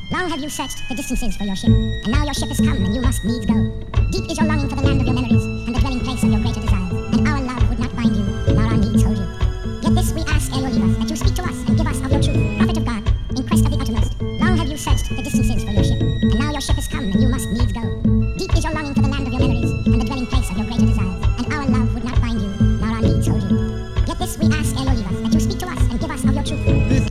Long have you searched the distances for your ship, and now your ship has come, and you must needs go.